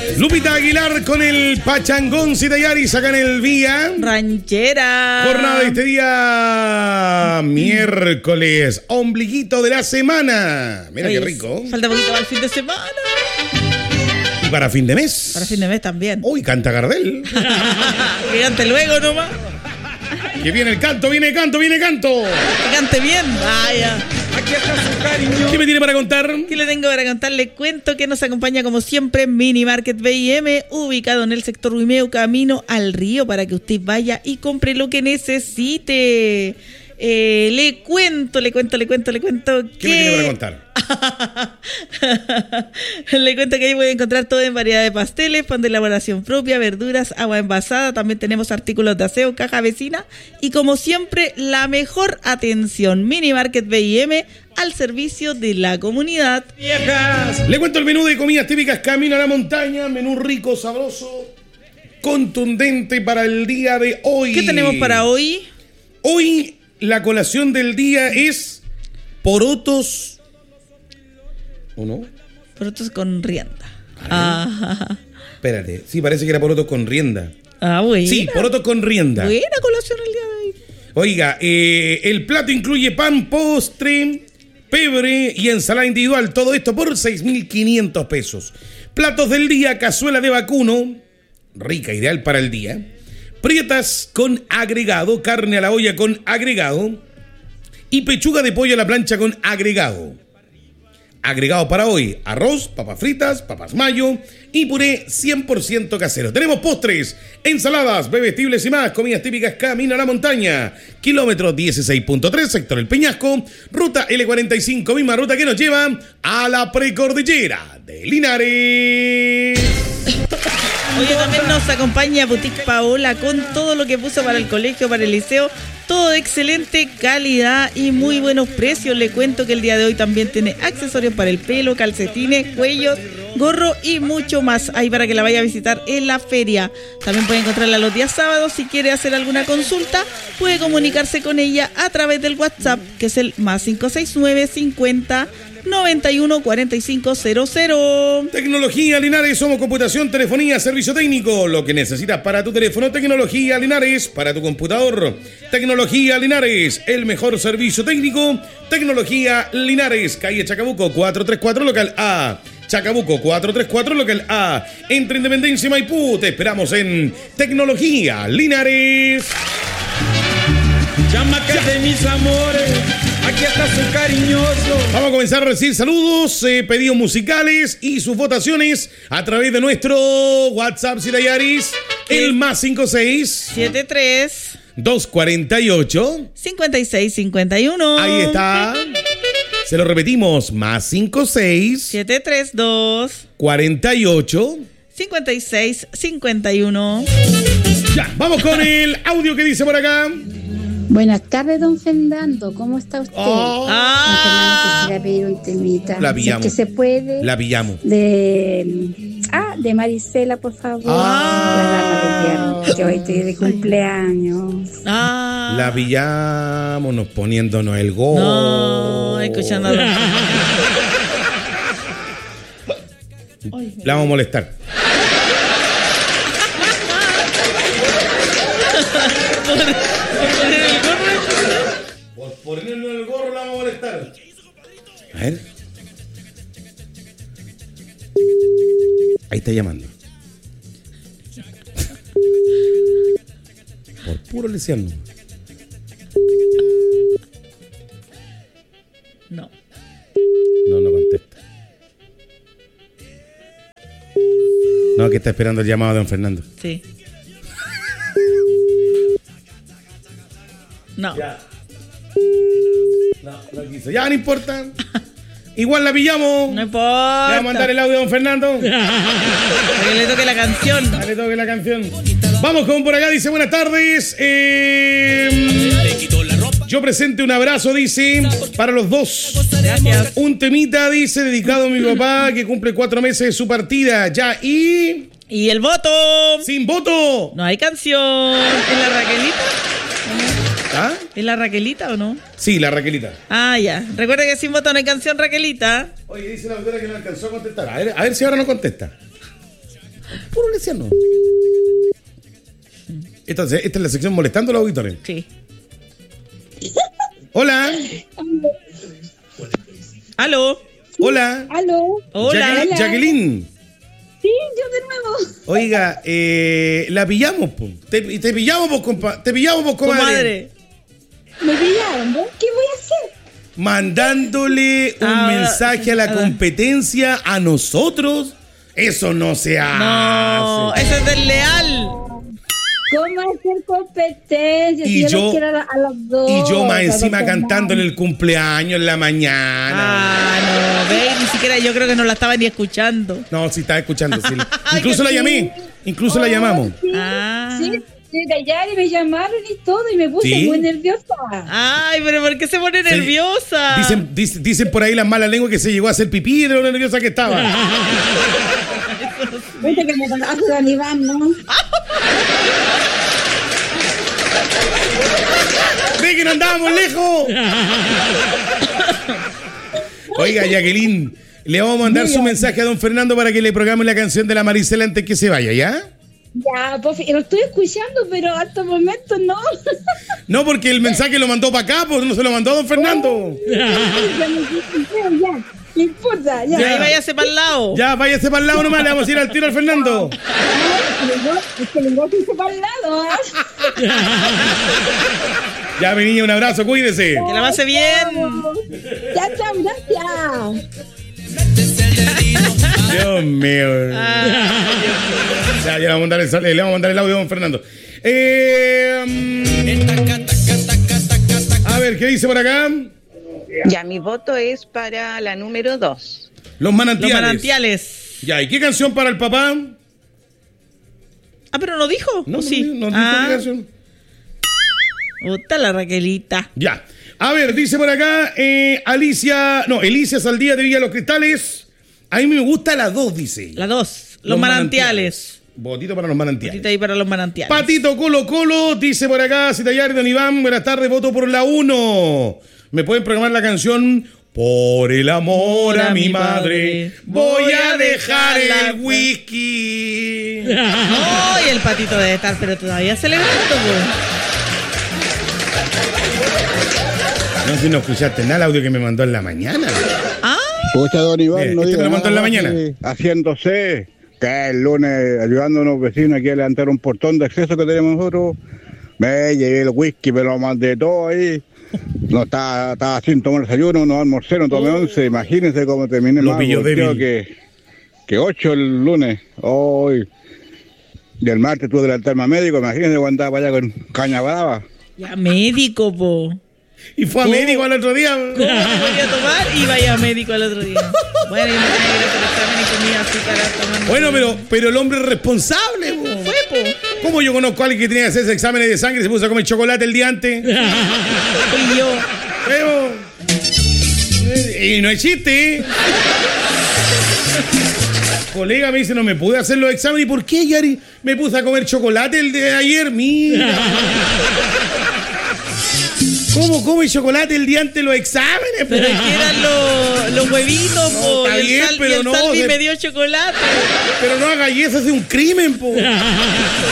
Lupita Aguilar con el Pachangón Citayari sacan el Vía Ranchera. Jornada de este día miércoles, ombliguito de la semana. Mira. Oye, qué rico. Falta poquito para el fin de semana. Y para fin de mes. Para fin de mes también. Uy, canta Gardel. Que cante luego nomás. Que viene el canto, viene canto. Que cante bien. Vaya. Aquí está su cariño. ¿Qué me tiene para contar? ¿Qué le tengo para contar? Le cuento que nos acompaña como siempre Mini Market B&M, ubicado en el sector Huimeo, camino al río, para que usted vaya y compre lo que necesite. Le cuento ¿Qué me tiene para contar? Le cuento que ahí puede encontrar todo en variedad de pasteles, pan de elaboración propia, verduras, agua envasada. También tenemos artículos de aseo, caja vecina y como siempre la mejor atención. Mini Market B&M al servicio de la comunidad. Viejas. Le cuento el menú de comidas típicas Camino a la Montaña. Menú rico, sabroso, contundente para el día de hoy. ¿Qué tenemos para hoy? Hoy la colación del día es porotos. ¿O no? Porotos con rienda. Espérate, sí, parece que era porotos con rienda. Buena. Sí, porotos con rienda. Buena colación el día de hoy. Oiga, el plato incluye pan, postre, pebre y ensalada individual. Todo esto por 6.500 pesos. Platos del día, cazuela de vacuno, rica, ideal para el día. Prietas con agregado, carne a la olla con agregado y pechuga de pollo a la plancha con agregado. Agregado para hoy, arroz, papas fritas, papas mayo y puré 100% casero. Tenemos postres, ensaladas, bebestibles y más. Comidas típicas Camino a la Montaña. Kilómetro 16.3, sector El Peñasco. Ruta L45, misma ruta que nos lleva a la precordillera de Linares. Oye, también nos acompaña Boutique Paola con todo lo que puso para el colegio, para el liceo. Todo de excelente calidad y muy buenos precios. Le cuento que el día de hoy también tiene accesorios para el pelo, calcetines, cuellos, gorro y mucho más. Ahí para que la vaya a visitar en la feria. También puede encontrarla los días sábados. Si quiere hacer alguna consulta, puede comunicarse con ella a través del WhatsApp, que es el +569 50 91 45 00. Tecnología Linares, somos computación, telefonía, servicio técnico. Lo que necesitas para tu teléfono, Tecnología Linares, para tu computador. Tecnología Linares, el mejor servicio técnico. Tecnología Linares, calle Chacabuco 434, local A. Chacabuco 434, local A. Entre Independencia y Maipú, te esperamos en Tecnología Linares. Llama que de mis amores. Aquí está su cariñoso. Vamos a comenzar a recibir saludos, pedidos musicales y sus votaciones a través de nuestro WhatsApp Citayaris, el +56 73 248 56 51. Ahí está. Se lo repetimos, +56 732 48 56 51. Ya, vamos con el audio que dice por acá. Buenas tardes, don Fernando. ¿Cómo está usted? Oh. Don Fernando, quisiera pedir un temita. La pillamos. Si es que se puede. La pillamos. De Marisela, por favor. La dama del viernes, que hoy estoy de cumpleaños. La pillamos, nos poniéndonos el gorro. No, escuchando. La vamos a molestar. Por ponerlo en el gorro la vamos a molestar. A ver. Ahí está llamando. Por puro lesiano. No. No contesta. No, que está esperando el llamado de don Fernando. Sí. No. Ya. No quiso. Ya no importa. Igual la pillamos. No importa. Le vamos a mandar el audio a don Fernando. Para que le toque la canción. Dale, toque la canción. Vamos con por acá, dice buenas tardes. Yo presente un abrazo, dice, para los dos. Gracias. Un temita, dice, dedicado a mi papá que cumple 4 meses de su partida. Ya, y... ¿Y el voto? ¡Sin voto! No hay canción. ¿En la Raquelita? ¿Ah? ¿Es la Raquelita o no? Sí, la Raquelita. Ah, ya. Recuerda que sin voto no hay canción, Raquelita. Oye, dice la autora que no alcanzó a contestar. A ver si ahora no contesta. puro leseano. Esta es la sección molestando a los auditores. Sí. Hola. ¿Aló? Hola. ¿Aló? Hola. Jacqueline. Sí, yo de nuevo. Oiga, la pillamos, po. Te pillamos, po, compa. Te pillamos, po, comadre. Comadre. Me pillaron, ¿no? ¿Qué voy a hacer? Mandándole un mensaje a la competencia a nosotros. Eso no se hace. No, eso es desleal. ¿Cómo hacer competencia? Y Si yo- los quiero a las dos. Y yo más encima Cada cantándole el cumpleaños en la mañana. Ah, no, ve, ni siquiera yo creo que no la estaba ni escuchando. No, sí estaba escuchando, sí. Incluso la llamé. Incluso la llamamos. Sí, Ah. sí, de allá y me llamaron y todo y me puse ¿Sí? muy nerviosa. Ay, pero ¿por qué se pone Sí. nerviosa? Dicen por ahí las malas lenguas que se llegó a hacer pipí de lo nerviosa que estaba. Viste que me conoce Don Iván, ¿no? ¡Ve que no andábamos lejos! Oiga, Jacqueline, le vamos a mandar su mensaje a don Fernando para que le programe la canción de la Maricela antes que se vaya, ¿ya? Ya, pues lo estoy escuchando, pero hasta el momento no. No, porque el mensaje lo mandó para acá, pues no se lo mandó a don Fernando. Ya, no importa, ya. Ahí váyase para el lado. Ya, váyase para el lado nomás, le vamos a ir al tiro al Fernando. Es que el negocio se para el lado, ¿ah? Ya, mi niña, un abrazo, cuídese. Que la pase bien. Ya, chao, gracias. Dios mío. Ya, le vamos a mandar el audio a don Fernando. A ver, ¿qué dice por acá? Ya, mi voto es para la número 2. Los manantiales. Los manantiales. Ya, ¿y qué canción para el papá? Ah, pero no dijo. No, ¿O sí? no dijo qué canción. Puta la Raquelita. Ya. A ver, dice por acá, Alicia Saldía de Villa Los Cristales. A mí me gusta la 2, dice. La 2. Los manantiales. Votito para los manantiales. Patita ahí para los manantiales. Patito Colo Colo, dice por acá, Citayar, don Iván, buenas tardes, voto por la 1. ¿Me pueden programar la canción? Por el amor a mi madre, voy a dejar el whisky. Ay, el patito debe estar, pero todavía celebrando, pues. No sé si no escuchaste nada el audio que me mandó en la mañana. Ah, Pucha, don Iván, Este no me diga lo mandó en la nada más mañana. que haciéndose que el lunes ayudando a unos vecinos aquí a levantar un portón de acceso que tenemos nosotros. Me llevé el whisky, me lo mandé todo ahí. No estaba sin tomar desayuno, no almorcé, no tomé 11. Imagínense cómo terminé Lo más pilló volteado débil. que 8 el lunes. Hoy. Y el martes tuve que levantarme a médico. Imagínense cuando andaba allá con caña brava. ya médico, po. Y fue a médico al otro día. ¿Cómo podía tomar? Y vaya a médico al otro día. Bueno, yo me tenía que ir a hacer examen y comía azúcar tomando. Bueno, pero el hombre es responsable. Po. Fue, po. ¿Cómo yo conozco a alguien que tenía que hacerse exámenes de sangre y se puso a comer chocolate el día antes? Fui yo. Pero... Y no es chiste. Colega me dice, no me pude hacer los exámenes. ¿Y por qué, Yari? Me puse a comer chocolate el de ayer. Mira. ¿Cómo come chocolate el día antes de los exámenes? Pero es que eran los huevitos, po. está y bien, el, pero y el no, Salvi de- me dio chocolate. Pero no haga eso, es un crimen, po.